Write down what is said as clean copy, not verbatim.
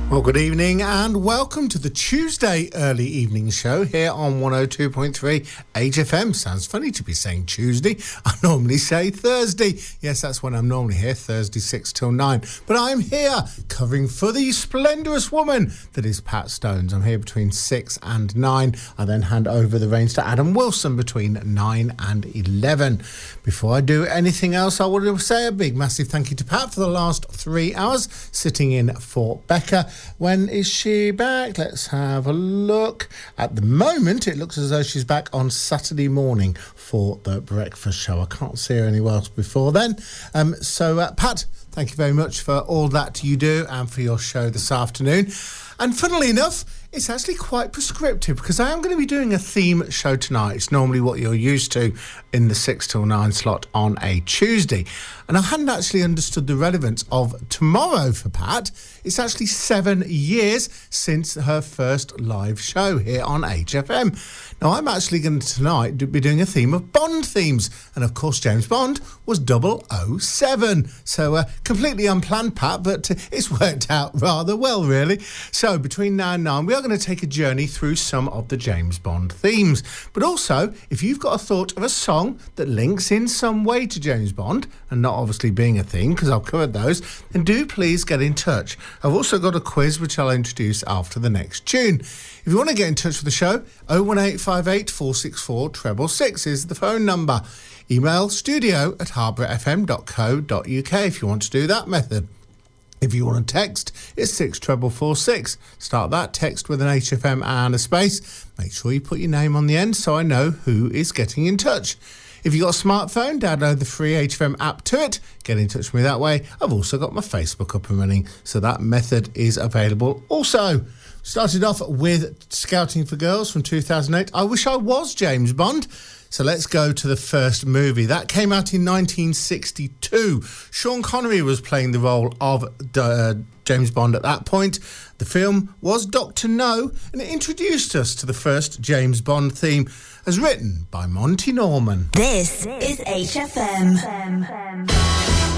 Well, good evening and welcome to the Tuesday early evening show here on 102.3 HFM. Sounds funny to be saying Tuesday. I normally say Thursday. Yes, that's when I'm normally here, Thursday 6 till 9. But I'm here covering for the splendorous woman that is Pat Stones. I'm here between 6 and 9. I then hand over the reins to Adam Wilson between 9 and 11. Before I do anything else, I want to say a big, massive thank you to Pat for the last 3 hours sitting in for Becca. When is she back? Let's have a look. At the moment, it looks as though she's back on Saturday morning for the breakfast show. I can't see her anywhere else before then. Pat, thank you very much for all that you do and for your show this afternoon. And funnily enough, it's actually quite prescriptive because I am going to be doing a theme show tonight. It's normally what you're used to in the 6 till 9 slot on a Tuesday. And I hadn't actually understood the relevance of tomorrow for Pat. It's actually 7 years since her first live show here on HFM. Now, I'm actually going to tonight be doing a theme of Bond themes. And of course, James Bond was 007. So completely unplanned, Pat, but it's worked out rather well, really. So between now and 9, we are going to take a journey through some of the James Bond themes. But also, if you've got a thought of a song that links in some way to James Bond, and not obviously being a theme, because I've covered those, then do please get in touch. I've also got a quiz which I'll introduce after the next tune. If you want to get in touch with the show, 01858 464 666 is the phone number. Email studio@harbourfm.co.uk if you want to do that method. If you want to text, it's 64446. Start that text with an HFM and a space. Make sure you put your name on the end so I know who is getting in touch. If you've got a smartphone, download the free HFM app to it. Get in touch with me that way. I've also got my Facebook up and running, so that method is available also. Started off with Scouting for Girls from 2008. I wish I was James Bond. So let's go to the first movie. That came out in 1962. Sean Connery was playing the role of James Bond at that point. The film was Dr. No, and it introduced us to the first James Bond theme as written by Monty Norman. This is HFM.